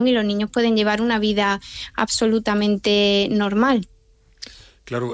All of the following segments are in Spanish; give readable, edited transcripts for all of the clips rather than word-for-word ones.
y los niños pueden llevar una vida absolutamente normal. Claro,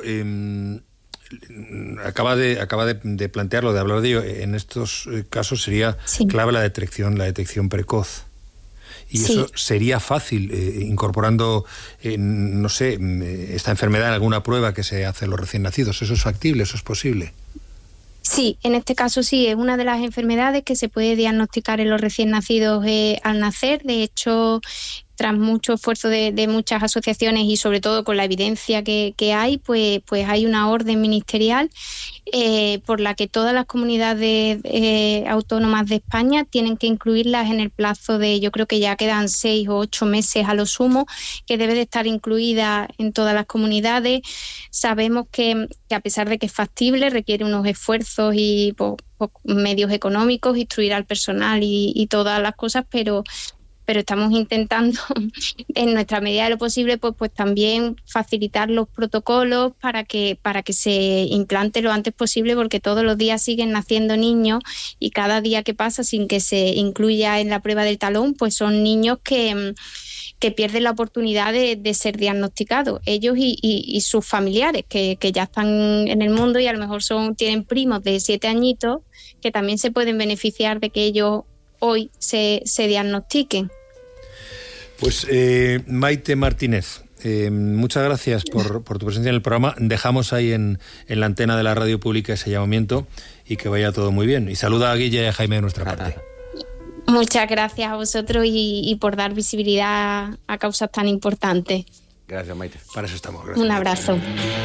acaba de plantearlo, de hablar de ello. En estos casos sería clave la detección precoz. Y eso sería fácil, incorporando, no sé, esta enfermedad en alguna prueba que se hace a los recién nacidos. ¿Eso es factible? ¿Eso es posible? Sí, en este caso sí, es una de las enfermedades que se puede diagnosticar en los recién nacidos al nacer. De hecho, tras mucho esfuerzo de muchas asociaciones y sobre todo con la evidencia que hay, pues hay una orden ministerial por la que todas las comunidades autónomas de España tienen que incluirlas en el plazo de, yo creo que ya quedan 6 o 8 meses a lo sumo, que debe de estar incluida en todas las comunidades. Sabemos que a pesar de que es factible, requiere unos esfuerzos y medios económicos, instruir al personal y todas las cosas, pero estamos intentando, en nuestra medida de lo posible, pues también facilitar los protocolos para que se implante lo antes posible, porque todos los días siguen naciendo niños y cada día que pasa sin que se incluya en la prueba del talón, pues son niños que pierden la oportunidad de ser diagnosticados, ellos y sus familiares, que ya están en el mundo y a lo mejor tienen primos de 7 añitos que también se pueden beneficiar de que ellos hoy se diagnostiquen. Pues Maite Martínez, muchas gracias por tu presencia en el programa. Dejamos ahí en la antena de la radio pública ese llamamiento y que vaya todo muy bien. Y saluda a Guille y a Jaime de nuestra parte. Muchas gracias a vosotros y por dar visibilidad a causas tan importantes. Gracias, Maite. Para eso estamos. Gracias. Un abrazo.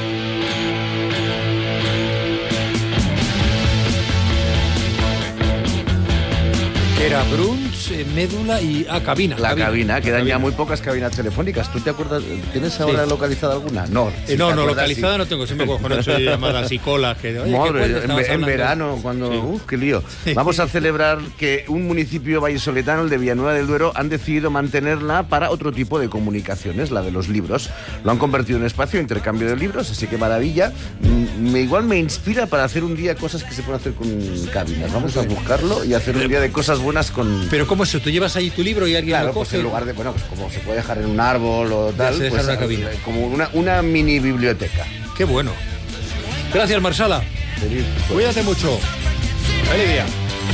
Era Bruns, médula y cabina. Cabina, quedan ya muy pocas cabinas telefónicas. ¿Tú te acuerdas? ¿Tienes ahora localizada alguna? No. No, localizada no tengo. Siempre cojo llamadas y colas. En verano, cuando... qué lío. Sí. Vamos a celebrar que un municipio vallisoletano, el de Villanueva del Duero, han decidido mantenerla para otro tipo de comunicaciones, la de los libros. Lo han convertido en un espacio de intercambio de libros, así que maravilla. Igual me inspira para hacer un día cosas que se pueden hacer con cabinas. Vamos a buscarlo y hacer un día de cosas buenas con... Pero ¿cómo es eso? ¿Tú llevas ahí tu libro y alguien lo coge? Pues en lugar de, pues como se puede dejar en un árbol o tal, pues una cabina. Como una mini biblioteca. Qué bueno. Gracias, Marsala. Feliz. Cuídate mucho. Feliz día.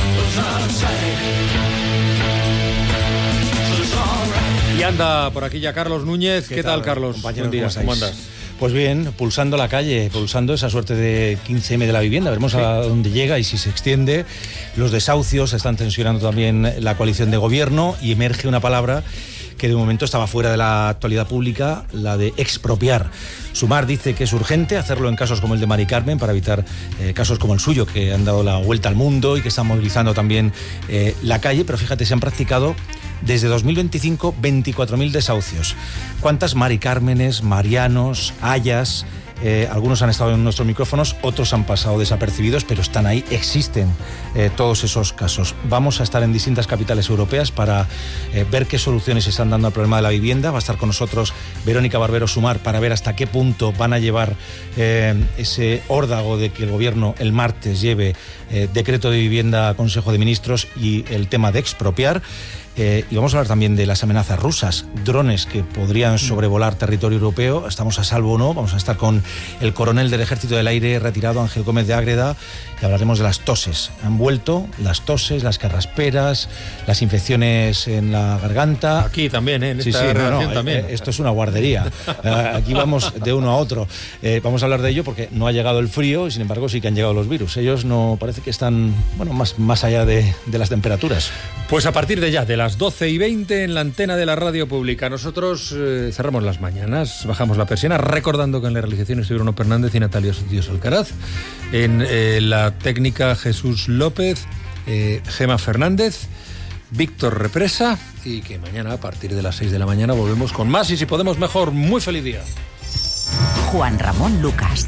Y anda por aquí ya Carlos Núñez. ¿Qué tal, Carlos? Compañero, buen día. ¿Cómo andas? Pues bien, pulsando la calle, pulsando esa suerte de 15M de la vivienda. Veremos a dónde llega y si se extiende. Los desahucios están tensionando también la coalición de gobierno y emerge una palabra que de momento estaba fuera de la actualidad pública, la de expropiar. Sumar dice que es urgente hacerlo en casos como el de Mari Carmen para evitar casos como el suyo, que han dado la vuelta al mundo y que están movilizando también la calle. Pero fíjate, se han practicado desde 2025 24.000 desahucios. ¿Cuántas Mari Cármenes, Marianos, Ayas? Algunos han estado en nuestros micrófonos, otros han pasado desapercibidos, pero están ahí, existen todos esos casos. Vamos a estar en distintas capitales europeas para ver qué soluciones se están dando al problema de la vivienda. Va a estar con nosotros Verónica Barbero Sumar para ver hasta qué punto van a llevar ese órdago de que el gobierno el martes lleve decreto de vivienda a Consejo de Ministros y el tema de expropiar. Y vamos a hablar también de las amenazas rusas, drones que podrían sobrevolar territorio europeo. ¿Estamos a salvo o no? Vamos a estar con el coronel del Ejército del Aire retirado, Ángel Gómez de Ágreda, y hablaremos de las toses. Han vuelto las toses, las carrasperas, las infecciones en la garganta. Aquí también, en esta redacción también. Esto es una guardería. Aquí vamos de uno a otro. Vamos a hablar de ello porque no ha llegado el frío y sin embargo sí que han llegado los virus. Ellos no parece que están más allá de las temperaturas. Pues a partir de ya, de las 12:20 en la antena de la radio pública. Nosotros cerramos las mañanas, bajamos la persiana, recordando que en la realización estuvieron Bruno Fernández y Natalia Sotillos Alcaraz. En la técnica Jesús López, Gema Fernández, Víctor Represa, y que mañana a partir de las 6 de la mañana volvemos con más y si podemos mejor. Muy feliz día. Juan Ramón Lucas.